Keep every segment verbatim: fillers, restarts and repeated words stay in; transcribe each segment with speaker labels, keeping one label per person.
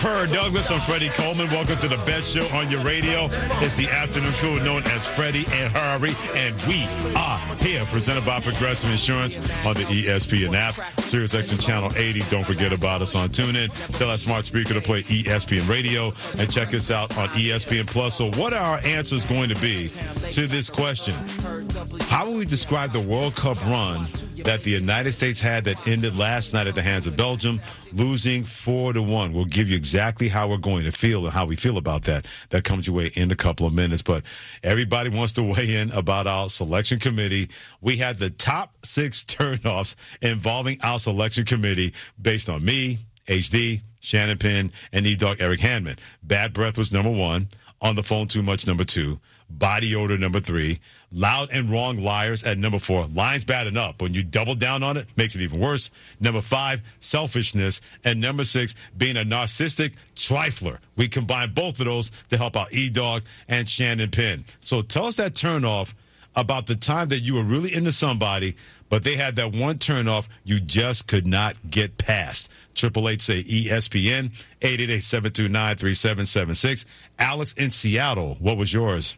Speaker 1: Per Douglas, I'm Freddie Coleman. Welcome to the best show on your radio. It's the afternoon crew known as Freddie and Harvey, and we are here, presented by Progressive Insurance on the E S P N app, Sirius X M Channel eighty. Don't forget about us on TuneIn. Tell that smart speaker to play E S P N Radio, and check us out on E S P N Plus. So what are our answers going to be to this question? How will we describe the World Cup run that the United States had that ended last night at the hands of Belgium, losing four to one? We'll give you exactly how we're going to feel and how we feel about that. That comes your way in a couple of minutes. But everybody wants to weigh in about our selection committee. We had the top six turnoffs involving our selection committee based on me, H D, Shannon Penn, and E-Dog Eric Hanman. Bad breath was number one. On the phone too much, number two. Body odor, number three. Loud and wrong liars at number four. Lines bad enough. When you double down on it, makes it even worse. Number five, selfishness. And number six, being a narcissistic trifler. We combine both of those to help out E-Dog and Shannon Penn. So tell us that turnoff about the time that you were really into somebody, but they had that one turnoff you just could not get past. Triple Eight say E S P N, eight eight eight, seven two nine, three seven seven six. Alex in Seattle, what was yours?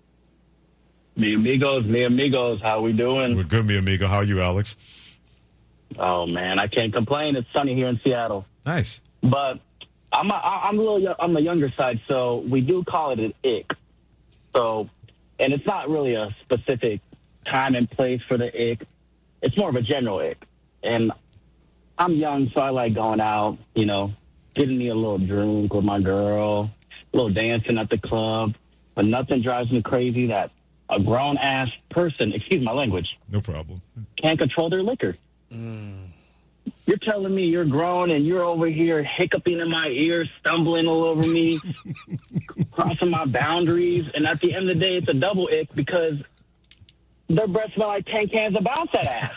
Speaker 2: Mi amigos, mi amigos, how we doing?
Speaker 1: We're good, mi amigo. How are you, Alex?
Speaker 2: Oh man, I can't complain. It's sunny here in Seattle.
Speaker 1: Nice.
Speaker 2: But I'm a, I'm a little on the younger side, so we do call it an ick. So, and it's not really a specific time and place for the ick. It's more of a general ick. And I'm young, so I like going out, you know, getting me a little drink with my girl, a little dancing at the club. But nothing drives me crazy that a grown-ass person, excuse my language.
Speaker 1: No problem.
Speaker 2: Can't control their liquor. Mm. You're telling me you're grown and you're over here hiccuping in my ear, stumbling all over me, crossing my boundaries, and at the end of the day, it's a double ick because their breath smell like ten cans of bounce that ass.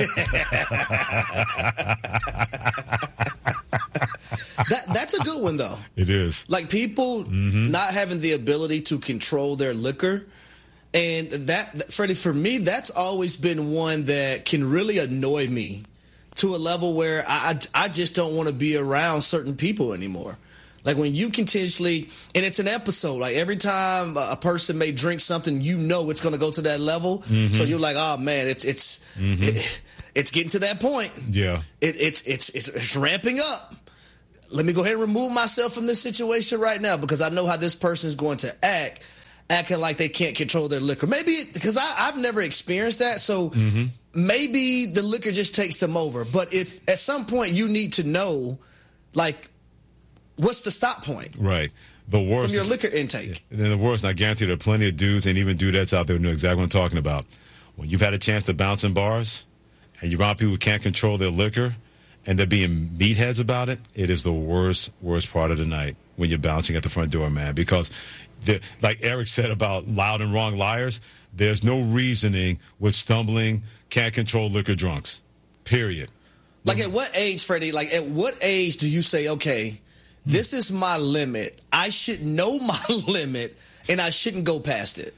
Speaker 3: that that's a good one though.
Speaker 1: It is.
Speaker 3: Like people mm-hmm. not having the ability to control their liquor. And that, Freddie, for me, that's always been one that can really annoy me to a level where I, I, I just don't want to be around certain people anymore. Like when you continuously, and it's an episode, like every time a person may drink something, you know it's going to go to that level. Mm-hmm. So you're like, oh man, it's it's mm-hmm. it, it's getting to that point.
Speaker 1: Yeah,
Speaker 3: it, it's it's it's it's ramping up. Let me go ahead and remove myself from this situation right now because I know how this person is going to act. Acting like they can't control their liquor. Maybe because I've never experienced that, so mm-hmm. maybe the liquor just takes them over. But if at some point you need to know, like, what's the stop point?
Speaker 1: Right. The worst.
Speaker 3: From your liquor intake.
Speaker 1: And then the worst, and I guarantee there are plenty of dudes and even dudettes out there who know exactly what I'm talking about. When you've had a chance to bounce in bars and you're around people who can't control their liquor and they're being meatheads about it, it is the worst, worst part of the night when you're bouncing at the front door, man, because the, like Eric said about loud and wrong liars, there's no reasoning with stumbling, can't control liquor drunks, period.
Speaker 3: Like at what age, Freddie, like at what age do you say, okay, this is my limit, I should know my limit, and I shouldn't go past it?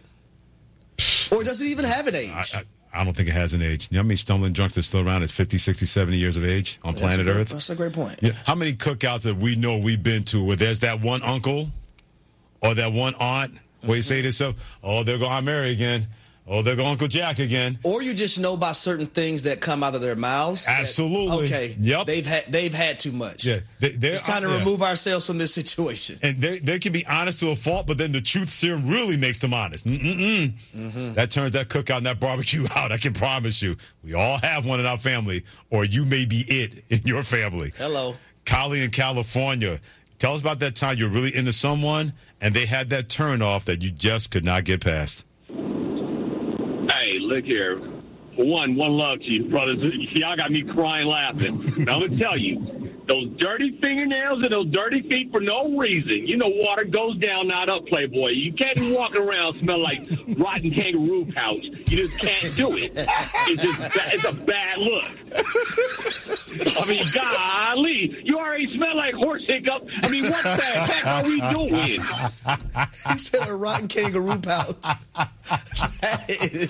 Speaker 3: Or does it even have an age?
Speaker 1: I, I, I don't think it has an age. You know how many stumbling drunks that are still around at fifty, sixty, seventy years of age on
Speaker 3: that's
Speaker 1: planet
Speaker 3: great,
Speaker 1: Earth?
Speaker 3: That's a great point.
Speaker 1: Yeah. How many cookouts that we know we've been to where there's that one uncle or that one aunt where you say to yourself, oh, there go Aunt Mary again. Oh, there go Uncle Jack again.
Speaker 3: Or you just know by certain things that come out of their mouths.
Speaker 1: Absolutely.
Speaker 3: That, okay.
Speaker 1: Yep.
Speaker 3: They've had they've had too much.
Speaker 1: Yeah. They,
Speaker 3: it's time to
Speaker 1: yeah.
Speaker 3: remove ourselves from this situation.
Speaker 1: And they they can be honest to a fault, but then the truth serum really makes them honest. Mm-mm-mm. Mm-hmm. That turns that cookout and that barbecue out. I can promise you. We all have one in our family, or you may be it in your family.
Speaker 3: Hello.
Speaker 1: Kylie in California. Tell us about that time you're really into someone and they had that turn off that you just could not get past.
Speaker 4: Hey, look here. For one, one love to you, brothers. Y'all got me crying laughing. Now, I'm going to tell you, those dirty fingernails and those dirty feet for no reason. You know, water goes down, not up, Playboy. You can't be walking around smell like rotten kangaroo pouch. You just can't do it. It's just it's a bad look. I mean, golly, you already smell like horse hiccup. I mean, what the heck are we doing?
Speaker 3: He said a rotten kangaroo pouch. That is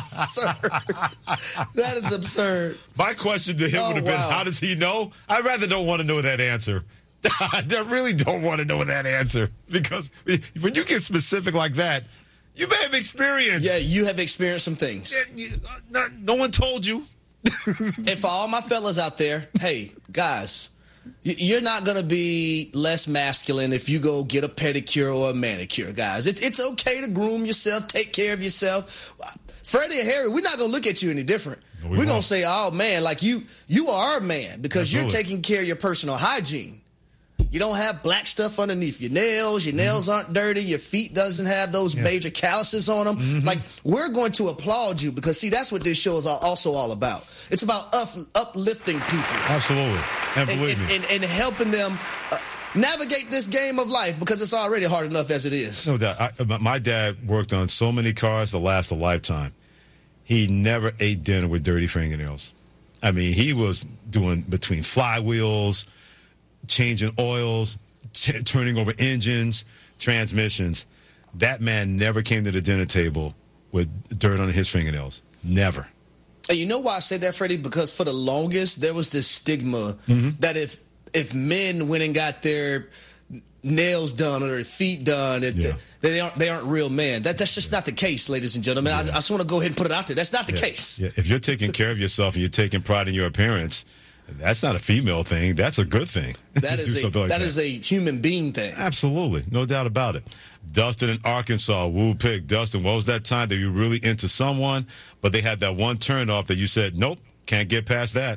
Speaker 3: absurd. That is absurd.
Speaker 1: My question to him
Speaker 3: oh,
Speaker 1: would have been,
Speaker 3: wow.
Speaker 1: how does he know? I'd rather don't want to know that answer. I really don't want to know that answer because when you get specific like that, you may have experienced.
Speaker 3: Yeah, you have experienced some things.
Speaker 1: Yeah, you, uh, not, no one told you.
Speaker 3: And for all my fellas out there, hey, guys, you're not going to be less masculine if you go get a pedicure or a manicure, guys. It's, it's okay to groom yourself, take care of yourself. Freddie and Harry, we're not going to look at you any different. No, we we're going to say, oh, man, like you you are our man because Absolutely. You're taking care of your personal hygiene. You don't have black stuff underneath your nails. Your nails mm-hmm. aren't dirty. Your feet doesn't have those yeah. major calluses on them. Mm-hmm. Like, we're going to applaud you because, see, that's what this show is also all about. It's about up, uplifting people.
Speaker 1: Absolutely. And believe
Speaker 3: and,
Speaker 1: me.
Speaker 3: And, and, and helping them uh, navigate this game of life because it's already hard enough as it is.
Speaker 1: No doubt. I, my dad worked on so many cars to last a lifetime. He never ate dinner with dirty fingernails. I mean, he was doing between flywheels, changing oils, t- turning over engines, transmissions. That man never came to the dinner table with dirt on his fingernails. Never.
Speaker 3: And you know why I say that, Freddie? Because for the longest, there was this stigma mm-hmm. that if if men went and got their nails done or their feet done, it, yeah. they, they aren't they aren't real men. That that's just not the case, ladies and gentlemen. Yeah. I, I just want to go ahead and put it out there. That's not the
Speaker 1: yeah.
Speaker 3: case.
Speaker 1: Yeah. If you're taking care of yourself and you're taking pride in your appearance, that's not a female thing. That's a good thing.
Speaker 3: That is a like that, that is a human being thing.
Speaker 1: Absolutely. No doubt about it. Dustin in Arkansas, Woo Pig. Dustin, what was that time that you were really into someone, but they had that one turn-off that you said, nope, can't get past that?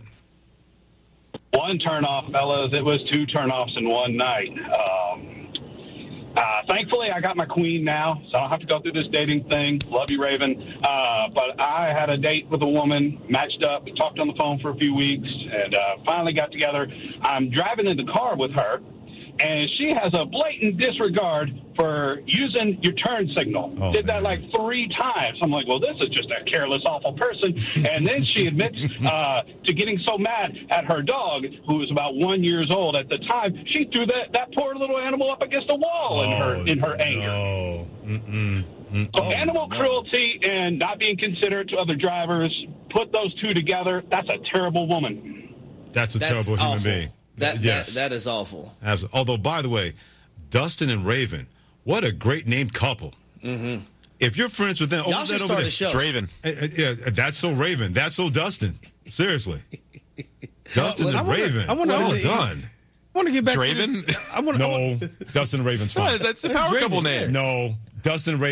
Speaker 5: One turn-off, fellas. It was two turn-offs in one night. Um, uh, thankfully, I got my queen now, so I don't have to go through this dating thing. Love you, Raven. Uh, but I had a date with a woman, matched up, we talked on the phone for a few weeks, and uh, finally got together. I'm driving in the car with her, and she has a blatant disregard for using your turn signal. Oh, Did that man. like three times. I'm like, well, this is just a careless, awful person. And then she admits uh, to getting so mad at her dog, who was about one years old at the time. She threw that, that poor little animal up against a wall oh, in her in her no. anger. Mm-mm. Mm-mm. So oh, animal no. cruelty and not being considerate to other drivers, put those two together, that's a terrible woman.
Speaker 1: That's a
Speaker 3: that's
Speaker 1: terrible human
Speaker 3: awful.
Speaker 1: being.
Speaker 3: That,
Speaker 1: yes.
Speaker 3: that that is awful.
Speaker 1: Absolutely. Although, by the way, Dustin and Raven, what a great named couple.
Speaker 3: Mm-hmm.
Speaker 1: If you're friends with them,
Speaker 3: y'all should start a show.
Speaker 6: Draven.
Speaker 1: Uh, uh, yeah, that's so Raven. That's so Dustin. Seriously, Dustin
Speaker 6: well,
Speaker 1: and
Speaker 6: I wanna,
Speaker 1: Raven.
Speaker 6: I want to
Speaker 1: well done.
Speaker 6: I want to get back
Speaker 1: Draven.
Speaker 6: to this. I want
Speaker 1: no, Dustin and Raven's fine.
Speaker 6: No, that's a power couple name.
Speaker 1: No, Dustin and Raven.